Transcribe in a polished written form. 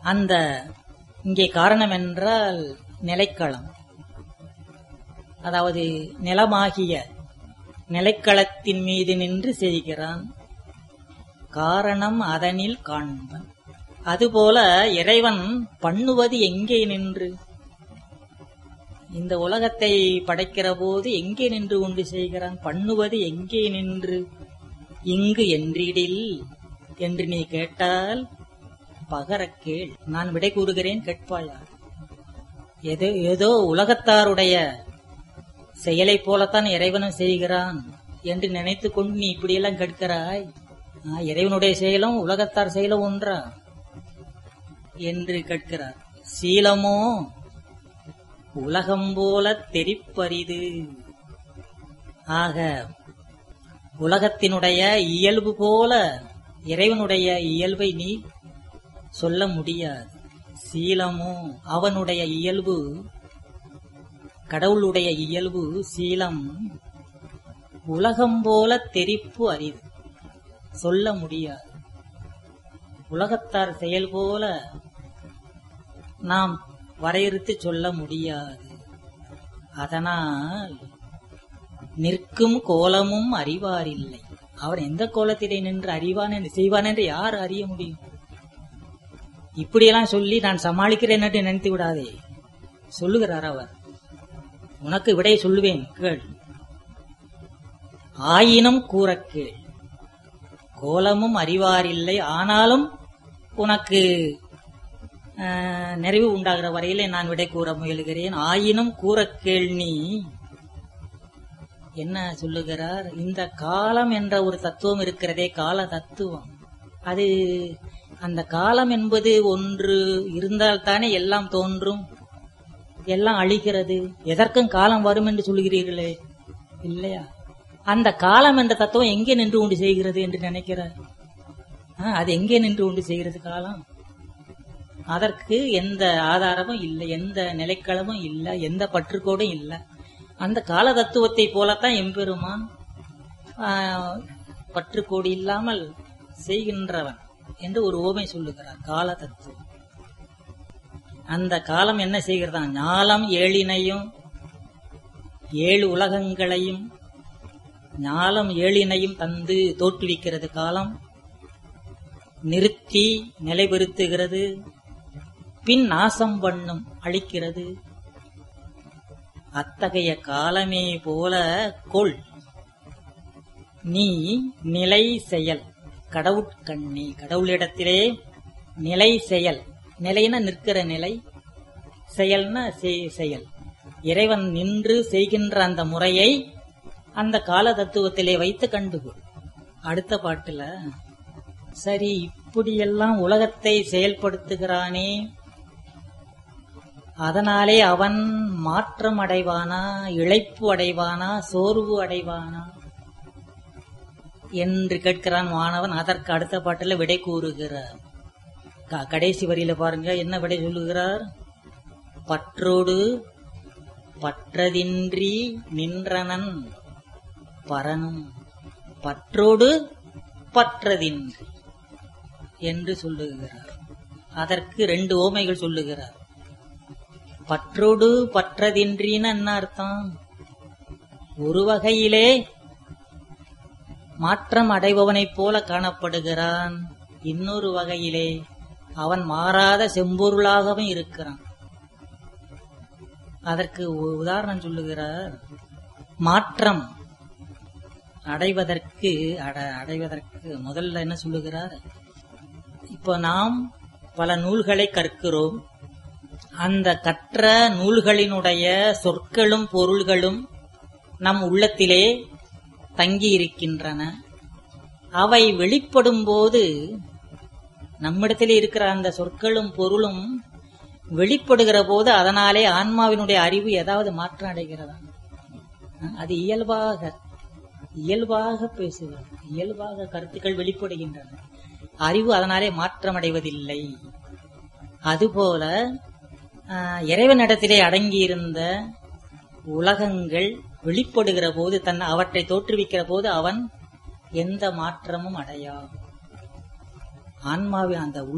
அந்த இங்கே காரணம் என்றால் நிலைக்களம், அதாவது நிலமாகிய நிலைக்களத்தின் மீது நின்று செய்கிறான். காரணம் அதனில் காண்பன். அதுபோல இறைவன் பண்ணுவது எங்கே நின்று? இந்த உலகத்தை படைக்கிற போது எங்கே நின்று கொண்டு செய்கிறான்? பண்ணுவது எங்கே நின்று? இங்கு என்றிடில் என்று நீ கேட்டால் பகரக் கேள், நான் விடை கூறுகிறேன், கேட்பாயா? ஏதோ உலகத்தாருடைய செயலை போலத்தான் இறைவனும் செய்கிறான் என்று நினைத்து கொண்டு நீ இப்படியெல்லாம் கேட்கிறாய். இறைவனுடைய செயலும் உலகத்தார் செயலும் ஒன்றா என்று கேட்கிறார். சீலமோ உலகம் போல தெரிப்பரிது. ஆக உலகத்தினுடைய இயல்பு போல இறைவனுடைய இயல்பை நீ சொல்ல முடியாது. சீலமோ அவனுடைய இயல்பு, கடவுளுடைய இயல்பு சீலம் உலகம் போல தெரிப்பு அரிது, சொல்ல முடியாது. உலகத்தார் செயல் போல நாம் வரையறுத்து சொல்ல முடியாது. அதனால் நிற்கும் கோலமும் அறிவாரில்லை. அவன் எந்த கோலத்திலே நின்று அறிவான் என்று செய்வான் என்று யார் அறிய முடியும்? இப்படியெல்லாம் சொல்லி நான் சமாளிக்கிறேன் என்று நினைத்து விடாதே. சொல்லுகிறார் அவர், உனக்கு விடை சொல்லுவேன் கேள். ஆயினும் கூறக் கேள். கோலமும் அறிவாரில்லை, ஆனாலும் உனக்கு நிறைவு உண்டாகிற வரையிலே நான் விடை கூற முயலுகிறேன். ஆயினும் கூறக் கேள். நீ என்ன சொல்லுகிறார்? இந்த காலம் என்ற ஒரு தத்துவம் இருக்கிறதே, கால தத்துவம், அது அந்த காலம் என்பது ஒன்று இருந்தால்தானே எல்லாம் தோன்றும், எல்லாம் அழிகிறது. எதற்கும் காலம் வரும் என்று சொல்லுகிறீர்களே, இல்லையா? அந்த காலம் என்ற தத்துவம் எங்கே நின்று கொண்டு செய்கிறது என்று நினைக்கிறார்? அது எங்கே நின்று கொண்டு செய்கிறது காலம்? அதற்கு எந்த ஆதாரமும் இல்லை, எந்த நிலைக்களமும் இல்லை, எந்த பற்றுக்கோடும் இல்லை. அந்த கால தத்துவத்தை போலத்தான் எம்பெருமான் பற்றுக்கோடு இல்லாமல் செய்கின்றவன் என்று ஒரு ஓமை சொல்லுகிறார். கால தத்துவம், அந்த காலம் என்ன செய்கிறதான்? ஞாலம் ஏழினையும் 7 உலகங்களையும் ஞாலம் 7இனையும் தந்து தோற்றுவிக்கிறது. காலம் நிறுத்தி நிலைபெறுத்துகிறது, பின் நாசம் பண்ணும், அழிக்கிறது. அத்தகைய காலமே போல கொள் நீ நிலை செயல். கடவுட்கண்ணி, கடவுளிடத்திலே நிலை செயல். நிலைன்னா நிற்கிற நிலை, செயல்னா செயல். இறைவன் நின்று செய்கின்ற அந்த முறையை அந்த கால தத்துவத்திலே வைத்து கண்டுகொள். அடுத்த பாட்டுல, சரி இப்படியெல்லாம் உலகத்தை செயல்படுத்துகிறானே, அதனாலே அவன் மாற்றம் அடைவானா, இளைப்பு அடைவானா, சோர்வு அடைவானா என்று கேட்கிறான் மாணவன். அதற்கு அடுத்த பாட்டுல விடை கூறுகிறார். கடைசி வரியில பாருங்க என்ன விடை சொல்லுகிறார்? பற்றோடு பற்றதின்றி நின்றனன் பரனும். பற்றோடு பற்றதின்றி என்று சொல்லுகிறார். அதற்கு 2 ஓமைகள் சொல்லுகிறார். பற்றோடு பற்றதின்றின்னு என்ன அர்த்தம்? ஒரு வகையிலே மாற்றம் அடைபவனைப் போல காணப்படுகிறான், இன்னொரு வகையிலே அவன் மாறாத செம்பொருளாகவும் இருக்கிறான். அதற்கு உதாரணம் சொல்லுகிறார். மாற்றம் அடைவதற்கு முதல்ல என்ன சொல்லுகிறார்? இப்போ நாம் பல நூல்களை கற்கிறோம். அந்த கற்ற நூல்களினுடைய சொற்களும் பொருள்களும் நம் உள்ளத்திலே தங்கி இருக்கின்றன. அவை வெளிப்படும் போது நம்மிடத்திலே இருக்கிற அந்த சொற்களும் பொருளும் வெளிப்படுகிற போது அதனாலே ஆன்மாவினுடைய அறிவு ஏதாவது மாற்றம் அடைகிறதா? அது இயல்பாக பேசுகிறது, இயல்பாக கருத்துக்கள் வெளிப்படுகின்றன. அறிவு அதனாலே மாற்றமடைவதில்லை. அதுபோல இறைவனிடத்திலே அடங்கியிருந்த உலகங்கள் வெளிப்படுகிற போது, அவற்றை தோற்றுவிக்கிற போது அவன் எந்த மாற்றமும் அடையா. ஆன்மாவின் அந்த